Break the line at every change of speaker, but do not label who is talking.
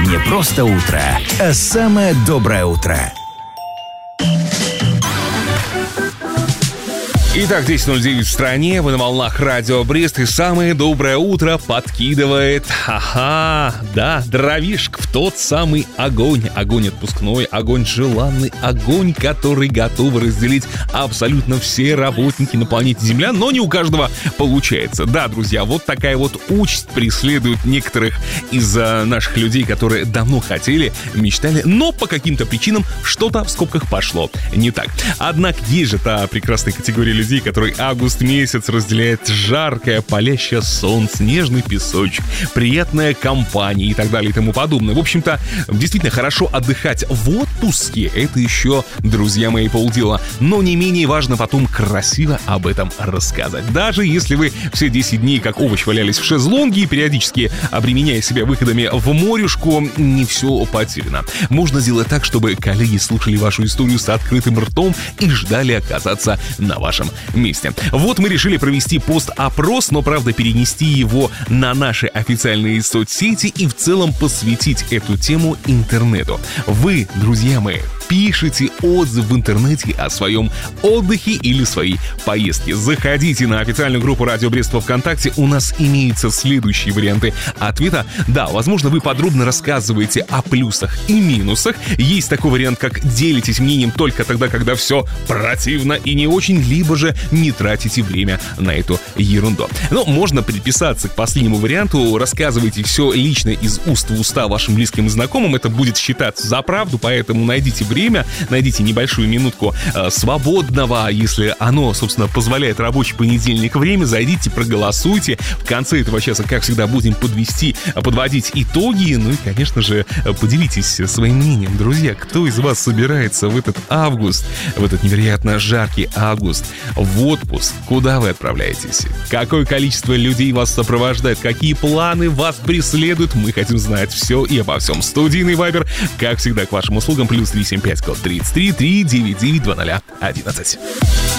Не просто утро, а самое доброе утро.
Итак, 10:09 в стране, вы на волнах Радио Брест, и самое доброе утро подкидывает, дровишек в тот самый огонь. Огонь отпускной, огонь желанный, огонь, который готовы разделить абсолютно все работники на планете Земля, но не у каждого получается. Да, друзья, вот такая вот участь преследует некоторых из наших людей, которые давно хотели, мечтали, но по каким-то причинам что-то в скобках пошло не так. Однако есть же та прекрасная категория людей, который август месяц разделяет жаркое, палящее солнце, нежный песочек, приятная компания и так далее и тому подобное. В общем-то, действительно хорошо отдыхать в отпуске. Это еще, друзья мои, полдела. Но не менее важно потом красиво об этом рассказать. Даже если вы все 10 дней как овощ валялись в шезлонге и периодически обременяя себя выходами в морюшку, не все потеряно. Можно сделать так, чтобы коллеги слушали вашу историю с открытым ртом и ждали оказаться на вашем месте. Вот мы решили провести пост-опрос, но, правда, перенести его на наши официальные соцсети и в целом посвятить эту тему интернету. Вы, друзья мои, пишите отзыв в интернете о своем отдыхе или своей поездке. Заходите на официальную группу Радио Брест во ВКонтакте. У нас имеются следующие варианты ответа. Да, возможно, вы подробно рассказываете о плюсах и минусах. Есть такой вариант, как делитесь мнением только тогда, когда все противно и не очень, либо же не тратите время на эту ерунду. Но можно приписаться к последнему варианту. Рассказывайте все лично из уст в уста вашим близким и знакомым. Это будет считаться за правду, поэтому найдите время, найдите небольшую минутку свободного, если оно, собственно, позволяет рабочий понедельник время, зайдите, проголосуйте. В конце этого часа, как всегда, будем подводить итоги. Ну и, конечно же, поделитесь своим мнением. Друзья, кто из вас собирается в этот август, в этот невероятно жаркий август, в отпуск? Куда вы отправляетесь? Какое количество людей вас сопровождает? Какие планы вас преследуют? Мы хотим знать все и обо всем. Студийный вайбер, как всегда, к вашим услугам, +375 код 33 399 2011.